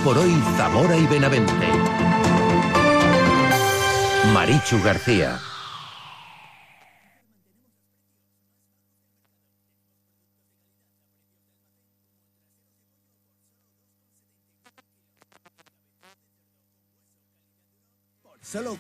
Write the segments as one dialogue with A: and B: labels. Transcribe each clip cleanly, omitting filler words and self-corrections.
A: por hoy, Zamora y Benavente. Marichu García.
B: Solo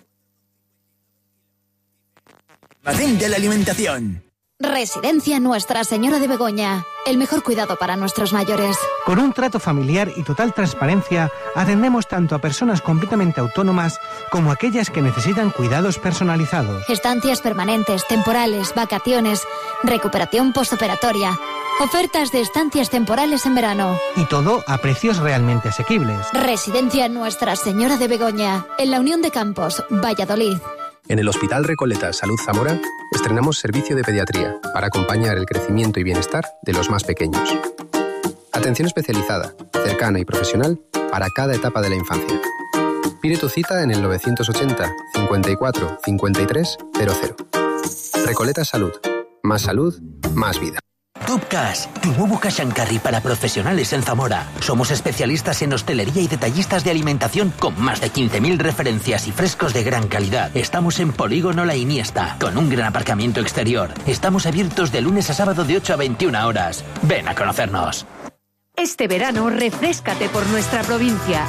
B: Almacén de la Alimentación.
C: Residencia Nuestra Señora de Begoña. El mejor cuidado para nuestros mayores.
D: Con un trato familiar y total transparencia, atendemos tanto a personas completamente autónomas como a aquellas que necesitan cuidados personalizados.
C: Estancias permanentes, temporales, vacaciones, recuperación postoperatoria. Ofertas de estancias temporales en verano.
D: Y todo a precios realmente asequibles.
C: Residencia Nuestra Señora de Begoña. En la Unión de Campos, Valladolid.
E: En el Hospital Recoleta Salud Zamora estrenamos servicio de pediatría para acompañar el crecimiento y bienestar de los más pequeños. Atención especializada, cercana y profesional para cada etapa de la infancia. Pide tu cita en el 980 54 53 00. Recoleta Salud. Más salud, más vida.
F: Top Cash, tu nuevo cash and carry para profesionales en Zamora. Somos especialistas en hostelería y detallistas de alimentación con más de 15.000 referencias y frescos de gran calidad. Estamos en Polígono La Iniesta, con un gran aparcamiento exterior. Estamos abiertos de lunes a sábado de 8 a 21 horas. Ven a conocernos.
G: Este verano, refréscate por nuestra provincia.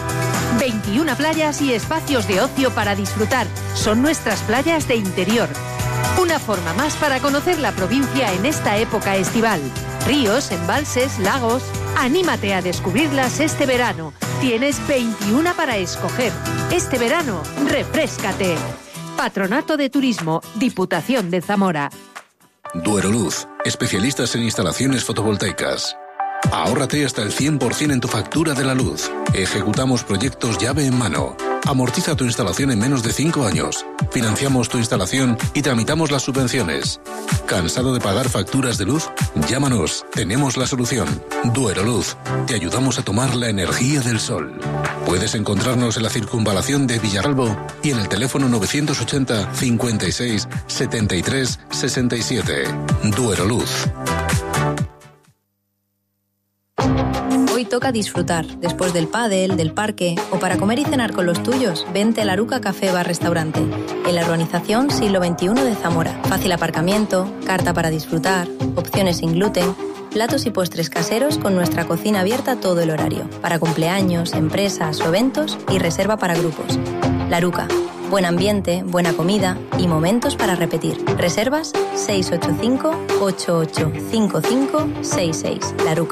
G: 21 playas y espacios de ocio para disfrutar. Son nuestras playas de interior. Una forma más para conocer la provincia en esta época estival. Ríos, embalses, lagos. Anímate a descubrirlas este verano. Tienes 21 para escoger. Este verano, refréscate. Patronato de Turismo, Diputación de Zamora.
H: Dueroluz, especialistas en instalaciones fotovoltaicas. Ahórrate hasta el 100% en tu factura de la luz. Ejecutamos proyectos llave en mano. Amortiza tu instalación en menos de 5 años. Financiamos tu instalación y tramitamos las subvenciones. ¿Cansado de pagar facturas de luz? Llámanos, tenemos la solución. Dueroluz, te ayudamos a tomar la energía del sol. Puedes encontrarnos en la circunvalación de Villaralbo y en el teléfono 980 56 73 67. Dueroluz.
I: Hoy toca disfrutar, después del pádel, del parque o para comer y cenar con los tuyos, vente a la Aruca Café Bar Restaurante, en la urbanización Siglo XXI de Zamora. Fácil aparcamiento, carta para disfrutar, opciones sin gluten, platos y postres caseros con nuestra cocina abierta todo el horario, para cumpleaños, empresas o eventos y reserva para grupos. La Aruca, buen ambiente, buena comida y momentos para repetir. Reservas 685-885566. La Aruca.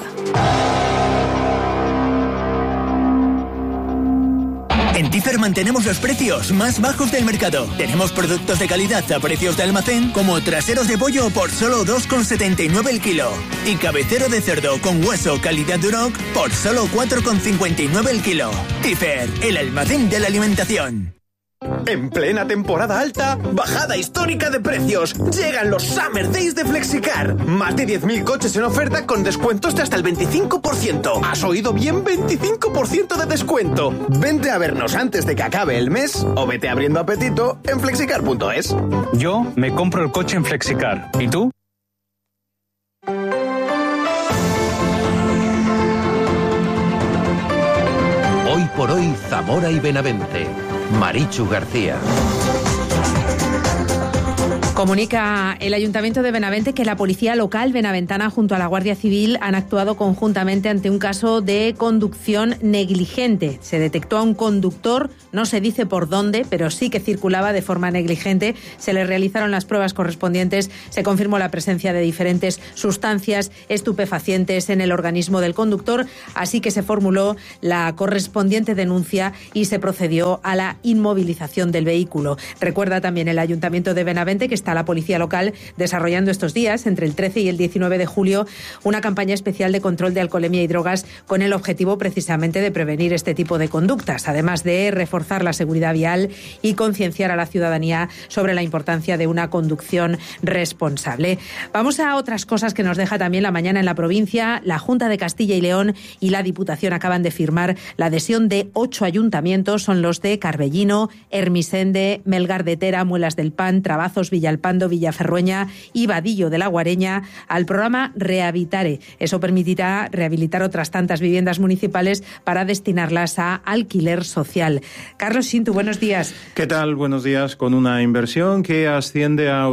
B: En Tifer mantenemos los precios más bajos del mercado. Tenemos productos de calidad a precios de almacén, como traseros de pollo por solo 2,79 el kilo. Y cabecero de cerdo con hueso calidad Duroc por solo 4,59 el kilo. Tifer, el almacén de la alimentación.
J: En plena temporada alta, bajada histórica de precios. Llegan los Summer Days de Flexicar. Más de 10.000 coches en oferta con descuentos de hasta el 25%. ¿Has oído bien? 25% de descuento. Vente a vernos antes de que acabe el mes o vete abriendo apetito en flexicar.es.
K: Yo me compro el coche en Flexicar. ¿Y tú?
A: Hoy por hoy, Zamora y Benavente. Marichu García.
L: Comunica el Ayuntamiento de Benavente que la Policía Local benaventana junto a la Guardia Civil han actuado conjuntamente ante un caso de conducción negligente. Se detectó a un conductor, no se dice por dónde, pero sí que circulaba de forma negligente. Se le realizaron las pruebas correspondientes, se confirmó la presencia de diferentes sustancias estupefacientes en el organismo del conductor, así que se formuló la correspondiente denuncia y se procedió a la inmovilización del vehículo. Recuerda también el Ayuntamiento de Benavente que está la Policía Local desarrollando estos días, entre el 13 y el 19 de julio, una campaña especial de control de alcoholemia y drogas con el objetivo precisamente de prevenir este tipo de conductas, además de reforzar la seguridad vial y concienciar a la ciudadanía sobre la importancia de una conducción responsable. Vamos a otras cosas que nos deja también la mañana en la provincia. La Junta de Castilla y León y la Diputación acaban de firmar la adhesión de 8 ayuntamientos, son los de Carbellino, Hermisende, Melgar de Tera, Muelas del Pan, Trabazos, Villalba Villalpando, Villaferrueña y Vadillo de la Guareña al programa Rehabitare. Eso permitirá rehabilitar otras tantas viviendas municipales para destinarlas a alquiler social. Carlos Sintu, buenos días.
M: ¿Qué tal? Buenos días. Con una inversión que asciende a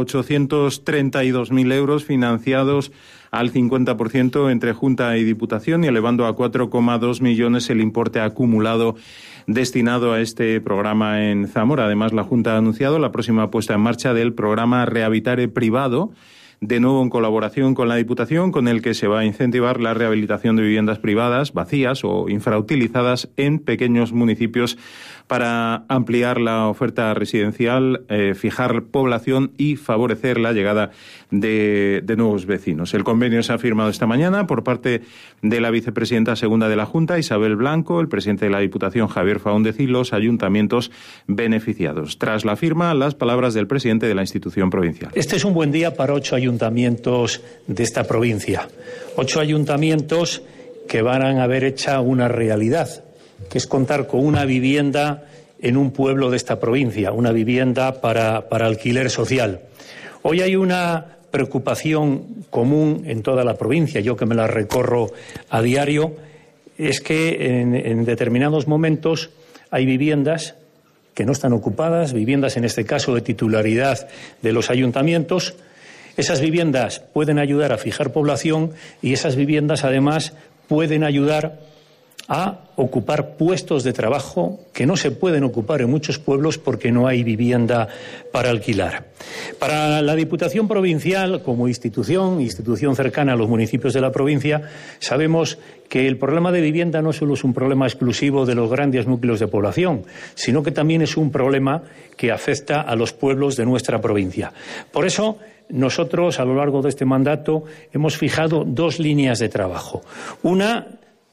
M: 832.000 euros financiados al 50% entre Junta y Diputación y elevando a 4,2 millones el importe acumulado destinado a este programa en Zamora. Además, la Junta ha anunciado la próxima puesta en marcha del programa Rehabitare privado, de nuevo en colaboración con la Diputación, con el que se va a incentivar la rehabilitación de viviendas privadas vacías o infrautilizadas en pequeños municipios para ampliar la oferta residencial, fijar población y favorecer la llegada de nuevos vecinos. El convenio se ha firmado esta mañana por parte de la vicepresidenta segunda de la Junta, Isabel Blanco, el presidente de la Diputación, Javier Faúndez, y los ayuntamientos beneficiados. Tras la firma, las palabras del presidente de la institución provincial.
N: Este es un buen día para 8 ayuntamientos de esta provincia. 8 ayuntamientos que van a ver hecha una realidad, que es contar con una vivienda en un pueblo de esta provincia, una vivienda para alquiler social. Hoy hay una preocupación común en toda la provincia, yo que me la recorro a diario, es que en determinados momentos hay viviendas que no están ocupadas, viviendas en este caso de titularidad de los ayuntamientos. Esas viviendas pueden ayudar a fijar población y esas viviendas además pueden ayudar a ocupar puestos de trabajo que no se pueden ocupar en muchos pueblos porque no hay vivienda para alquilar. Para la Diputación Provincial, como institución cercana a los municipios de la provincia, sabemos que el problema de vivienda no solo es un problema exclusivo de los grandes núcleos de población, sino que también es un problema que afecta a los pueblos de nuestra provincia. Por eso, nosotros, a lo largo de este mandato, hemos fijado 2 líneas de trabajo. Una,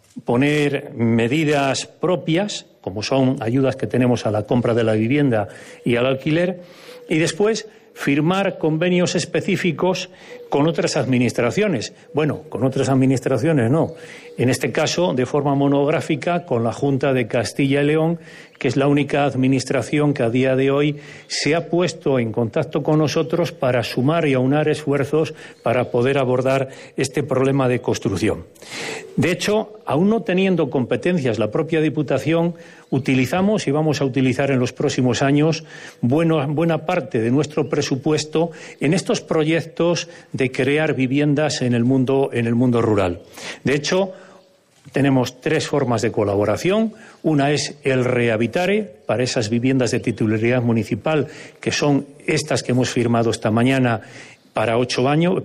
N: poner medidas propias, como son ayudas que tenemos a la compra de la vivienda y al alquiler, y después firmar convenios específicos con otras administraciones. Bueno, con otras administraciones no. En este caso, de forma monográfica, con la Junta de Castilla y León, que es la única administración que a día de hoy se ha puesto en contacto con nosotros para sumar y aunar esfuerzos para poder abordar este problema de construcción. De hecho, aún no teniendo competencias la propia Diputación, utilizamos y vamos a utilizar en los próximos años buena parte de nuestro presupuesto en estos proyectos de crear viviendas en el mundo rural. De hecho, tenemos 3 formas de colaboración. Una es el Rehabitare, para esas viviendas de titularidad municipal, que son estas que hemos firmado esta mañana para 8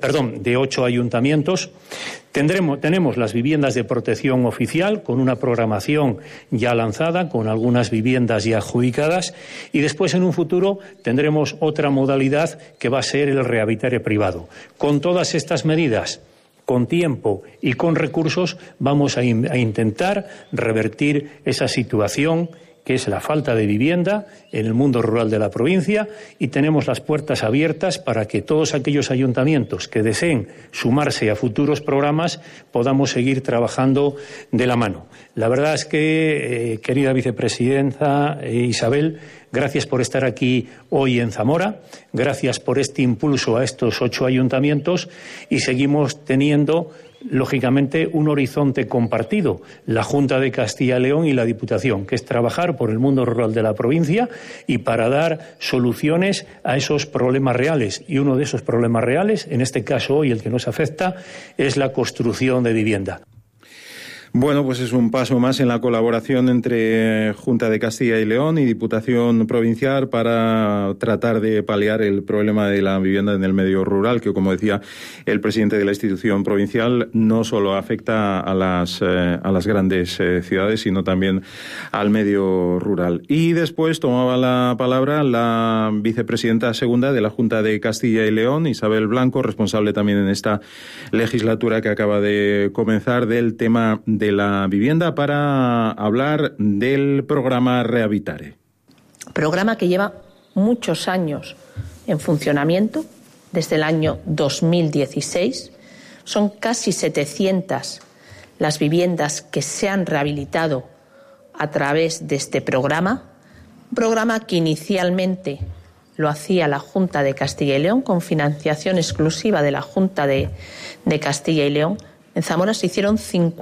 N: ayuntamientos. Tenemos las viviendas de protección oficial, con una programación ya lanzada, con algunas viviendas ya adjudicadas, y después en un futuro tendremos otra modalidad que va a ser el Rehabitare privado. Con todas estas medidas, con tiempo y con recursos, vamos a intentar revertir esa situación que es la falta de vivienda en el mundo rural de la provincia, y tenemos las puertas abiertas para que todos aquellos ayuntamientos que deseen sumarse a futuros programas podamos seguir trabajando de la mano. La verdad es que, querida vicepresidenta Isabel, gracias por estar aquí hoy en Zamora, gracias por este impulso a estos 8 ayuntamientos, y seguimos teniendo, lógicamente, un horizonte compartido, la Junta de Castilla y León y la Diputación, que es trabajar por el mundo rural de la provincia y para dar soluciones a esos problemas reales. Y uno de esos problemas reales, en este caso hoy el que nos afecta, es la construcción de vivienda.
M: Bueno, pues es un paso más en la colaboración entre Junta de Castilla y León y Diputación Provincial para tratar de paliar el problema de la vivienda en el medio rural, que, como decía el presidente de la institución provincial, no solo afecta a las grandes ciudades, sino también al medio rural. Y después tomaba la palabra la vicepresidenta segunda de la Junta de Castilla y León, Isabel Blanco, responsable también en esta legislatura que acaba de comenzar del tema de la vivienda, para hablar del programa Rehabitare.
O: Programa que lleva muchos años en funcionamiento, desde el año 2016. Son casi 700 las viviendas que se han rehabilitado a través de este programa. Un programa que inicialmente lo hacía la Junta de Castilla y León con financiación exclusiva de la Junta de Castilla y León. En Zamora se hicieron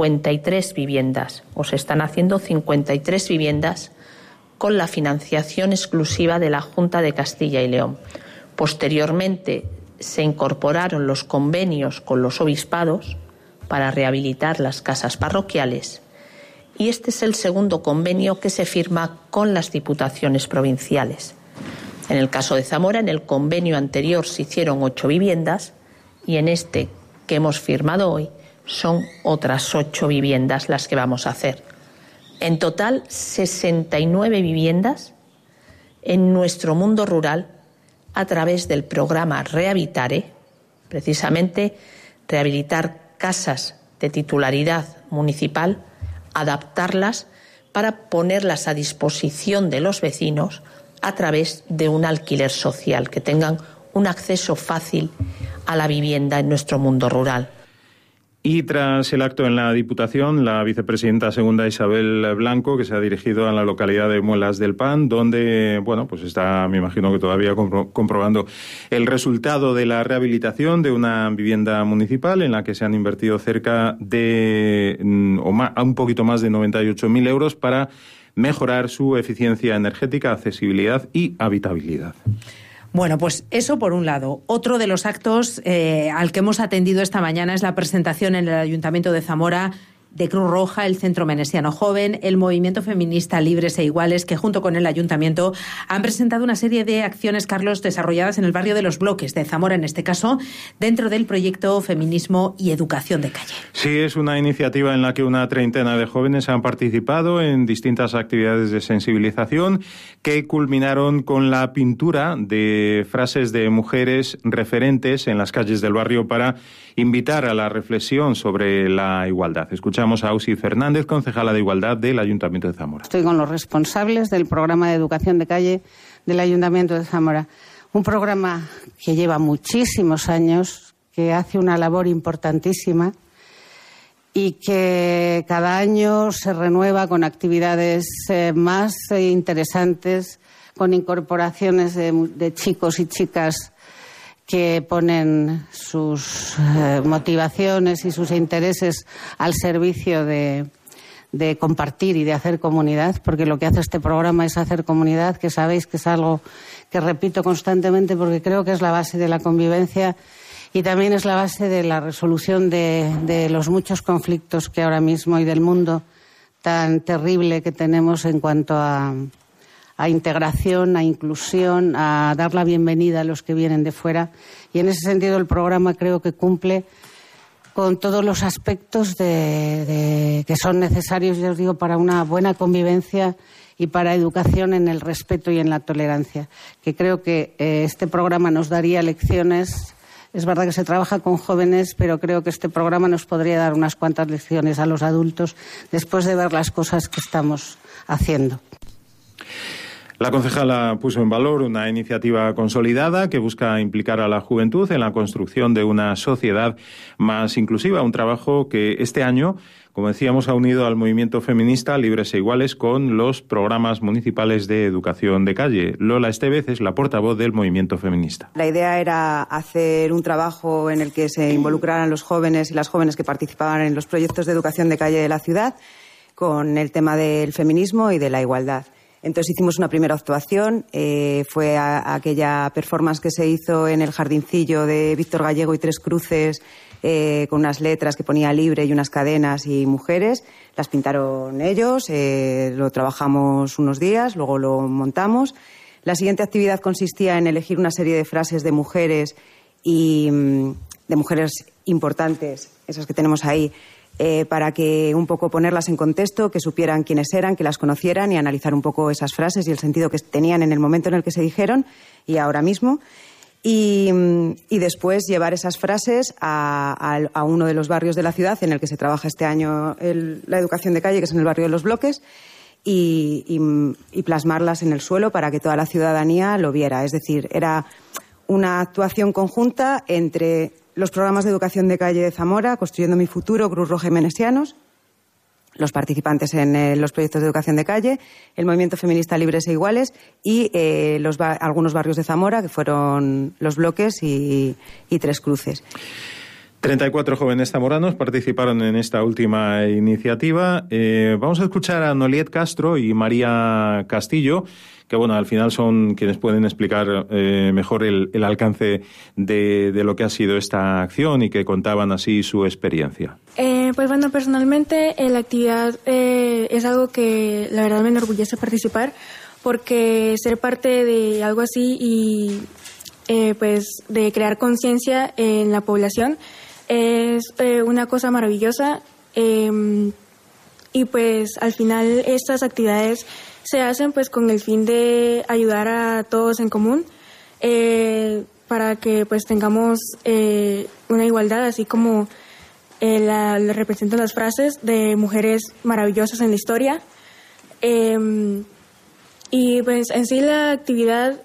O: 53 viviendas, o se están haciendo 53 viviendas con la financiación exclusiva de la Junta de Castilla y León. Posteriormente se incorporaron los convenios con los obispados para rehabilitar las casas parroquiales y este es el segundo convenio que se firma con las diputaciones provinciales. En el caso de Zamora, en el convenio anterior se hicieron 8 viviendas y en este que hemos firmado hoy son otras 8 viviendas las que vamos a hacer. En total, 69 viviendas en nuestro mundo rural a través del programa Rehabilitare, precisamente rehabilitar casas de titularidad municipal, adaptarlas para ponerlas a disposición de los vecinos a través de un alquiler social, que tengan un acceso fácil a la vivienda en nuestro mundo rural.
M: Y tras el acto en la Diputación, la vicepresidenta segunda Isabel Blanco, que se ha dirigido a la localidad de Muelas del Pan, donde, bueno, pues está, me imagino que todavía comprobando el resultado de la rehabilitación de una vivienda municipal en la que se han invertido cerca de, un poquito más de 98.000 euros para mejorar su eficiencia energética, accesibilidad y habitabilidad.
L: Bueno, pues eso por un lado. Otro de los actos al que hemos atendido esta mañana es la presentación en el Ayuntamiento de Zamora de Cruz Roja, el Centro Menesiano Joven, el Movimiento Feminista Libres e Iguales, que junto con el Ayuntamiento han presentado una serie de acciones, Carlos, desarrolladas en el barrio de Los Bloques de Zamora, en este caso, dentro del proyecto Feminismo y Educación de Calle.
M: Sí, es una iniciativa en la que una treintena de jóvenes han participado en distintas actividades de sensibilización que culminaron con la pintura de frases de mujeres referentes en las calles del barrio para invitar a la reflexión sobre la igualdad. Escuchamos a Ausi Fernández, concejala de Igualdad del Ayuntamiento de Zamora.
P: Estoy con los responsables del programa de educación de calle del Ayuntamiento de Zamora. Un programa que lleva muchísimos años, que hace una labor importantísima y que cada año se renueva con actividades más interesantes, con incorporaciones de chicos y chicas que ponen sus motivaciones y sus intereses al servicio de compartir y de hacer comunidad, porque lo que hace este programa es hacer comunidad, que sabéis que es algo que repito constantemente porque creo que es la base de la convivencia y también es la base de la resolución de los muchos conflictos que ahora mismo y del mundo tan terrible que tenemos en cuanto a integración, a inclusión, a dar la bienvenida a los que vienen de fuera. Y en ese sentido el programa creo que cumple con todos los aspectos que son necesarios, ya os digo, para una buena convivencia y para educación en el respeto y en la tolerancia. Que creo que este programa nos daría lecciones. Es verdad que se trabaja con jóvenes, pero creo que este programa nos podría dar unas cuantas lecciones a los adultos después de ver las cosas que estamos haciendo.
M: La concejala puso en valor una iniciativa consolidada que busca implicar a la juventud en la construcción de una sociedad más inclusiva, un trabajo que este año, como decíamos, ha unido al movimiento feminista Libres e Iguales con los programas municipales de educación de calle. Lola Estevez es la portavoz del movimiento feminista.
Q: La idea era hacer un trabajo en el que se involucraran los jóvenes y las jóvenes que participaban en los proyectos de educación de calle de la ciudad con el tema del feminismo y de la igualdad. Entonces hicimos una primera actuación, fue aquella performance que se hizo en el jardincillo de Víctor Gallego y Tres Cruces, con unas letras que ponía libre y unas cadenas y mujeres. Las pintaron ellos, lo trabajamos unos días, luego lo montamos. La siguiente actividad consistía en elegir una serie de frases de mujeres y de mujeres importantes, esas que tenemos ahí, para que un poco ponerlas en contexto, que supieran quiénes eran, que las conocieran y analizar un poco esas frases y el sentido que tenían en el momento en el que se dijeron y ahora mismo. Y después llevar esas frases a uno de los barrios de la ciudad en el que se trabaja este año la educación de calle, que es en el barrio de Los Bloques, y plasmarlas en el suelo para que toda la ciudadanía lo viera. Es decir, era una actuación conjunta entre los programas de educación de calle de Zamora, Construyendo mi futuro, Cruz Roja y Menesianos, los participantes en los proyectos de educación de calle, el Movimiento Feminista Libres e Iguales y algunos barrios de Zamora, que fueron Los Bloques y Tres Cruces.
M: 34 jóvenes zamoranos participaron en esta última iniciativa. Vamos a escuchar a Noliet Castro y María Castillo, que bueno, al final son quienes pueden explicar mejor el alcance de lo que ha sido esta acción y que contaban así su experiencia.
R: Pues bueno, personalmente la actividad es algo que la verdad me enorgullece participar, porque ser parte de algo así y pues de crear conciencia en la población es una cosa maravillosa, y pues al final estas actividades se hacen pues con el fin de ayudar a todos en común, para que pues tengamos una igualdad, así como la representan las frases de mujeres maravillosas en la historia. Y pues en sí la actividad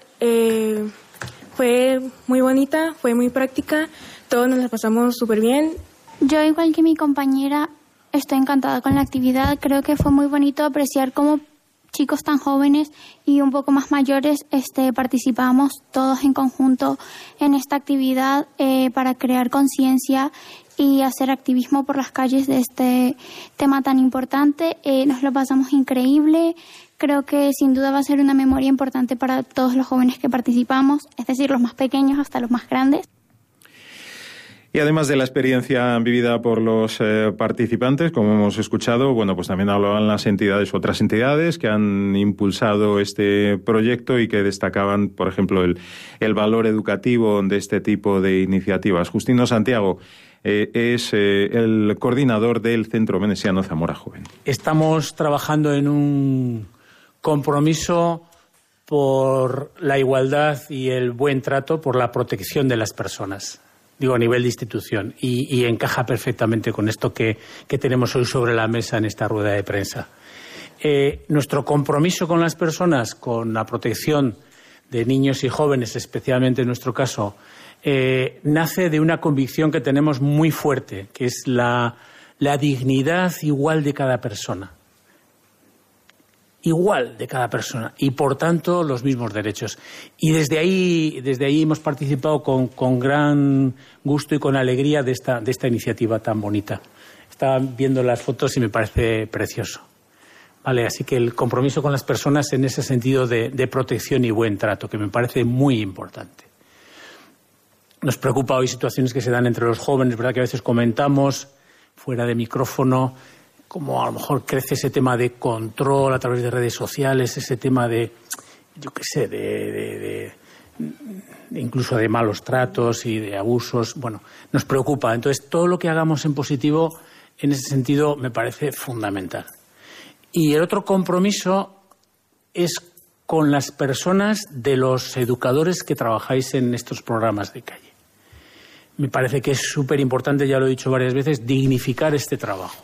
R: fue muy bonita, fue muy práctica, todos nos la pasamos súper bien.
S: Yo, igual que mi compañera, estoy encantada con la actividad. Creo que fue muy bonito apreciar cómo chicos tan jóvenes y un poco más mayores participamos todos en conjunto en esta actividad para crear conciencia y hacer activismo por las calles de este tema tan importante. Nos lo pasamos increíble. Creo que sin duda va a ser una memoria importante para todos los jóvenes que participamos, es decir, los más pequeños hasta los más grandes.
M: Y además de la experiencia vivida por los participantes, como hemos escuchado, bueno, pues también hablaban las otras entidades que han impulsado este proyecto y que destacaban, por ejemplo, el valor educativo de este tipo de iniciativas. Justino Santiago es el coordinador del Centro Veneciano Zamora Joven.
N: Estamos trabajando en un compromiso por la igualdad y el buen trato, por la protección de las personas. Digo, a nivel de institución, y encaja perfectamente con esto que tenemos hoy sobre la mesa en esta rueda de prensa. Nuestro compromiso con las personas, con la protección de niños y jóvenes, especialmente en nuestro caso, nace de una convicción que tenemos muy fuerte, que es la dignidad igual de cada persona. Igual de cada persona y, por tanto, los mismos derechos. Y desde ahí hemos participado con gran gusto y con alegría de esta iniciativa tan bonita. Estaba viendo las fotos y me parece precioso. Vale, así que el compromiso con las personas en ese sentido de protección y buen trato, que me parece muy importante. Nos preocupa hoy situaciones que se dan entre los jóvenes, ¿verdad? Que a veces comentamos fuera de micrófono, como a lo mejor crece ese tema de control a través de redes sociales, ese tema de, yo qué sé, de incluso de malos tratos y de abusos. Bueno, nos preocupa. Entonces, todo lo que hagamos en positivo, en ese sentido, me parece fundamental. Y el otro compromiso es con las personas de los educadores que trabajáis en estos programas de calle. Me parece que es súper importante, ya lo he dicho varias veces, dignificar este trabajo.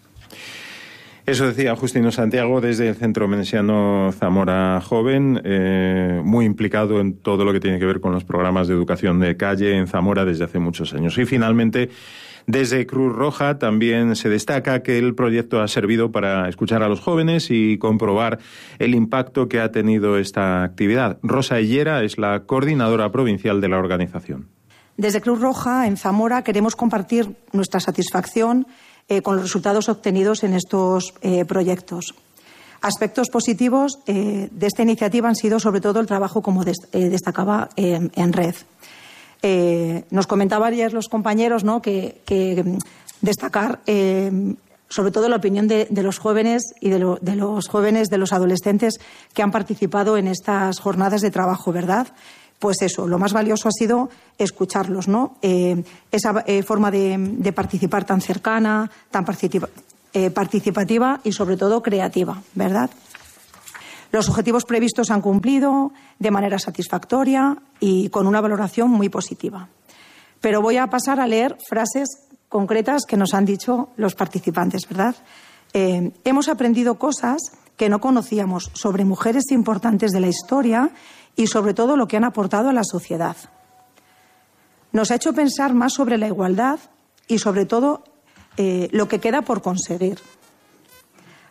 M: Eso decía Justino Santiago desde el Centro Veneciano Zamora Joven, muy implicado en todo lo que tiene que ver con los programas de educación de calle en Zamora desde hace muchos años. Y finalmente, desde Cruz Roja también se destaca que el proyecto ha servido para escuchar a los jóvenes y comprobar el impacto que ha tenido esta actividad. Rosa Hillera es la coordinadora provincial de la organización.
T: Desde Cruz Roja, en Zamora, queremos compartir nuestra satisfacción con los resultados obtenidos en estos proyectos. Aspectos positivos de esta iniciativa han sido sobre todo el trabajo, como destacaba, en red. Nos comentaban ayer los compañeros, ¿no?, que destacar sobre todo la opinión de los jóvenes y de los adolescentes que han participado en estas jornadas de trabajo, ¿verdad? Pues eso, lo más valioso ha sido escucharlos, ¿no? Esa forma de participar tan cercana, tan participativa y sobre todo creativa, ¿verdad? Los objetivos previstos se han cumplido de manera satisfactoria y con una valoración muy positiva. Pero voy a pasar a leer frases concretas que nos han dicho los participantes, ¿verdad? Hemos aprendido cosas que no conocíamos sobre mujeres importantes de la historia y sobre todo lo que han aportado a la sociedad. Nos ha hecho pensar más sobre la igualdad y sobre todo lo que queda por conseguir.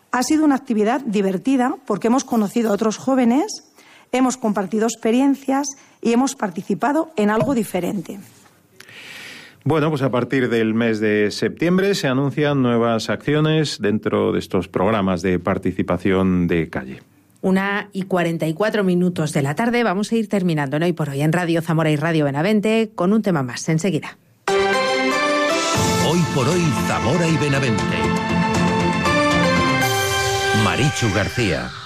T: Ha sido una actividad divertida porque hemos conocido a otros jóvenes, hemos compartido experiencias y hemos participado en algo diferente.
M: Bueno, pues a partir del mes de septiembre se anuncian nuevas acciones dentro de estos programas de participación de calle.
L: 1:44 de la tarde. Vamos a ir terminando, ¿no? Hoy por hoy en Radio Zamora y Radio Benavente con un tema más enseguida.
A: Hoy por hoy Zamora y Benavente. Marichu García.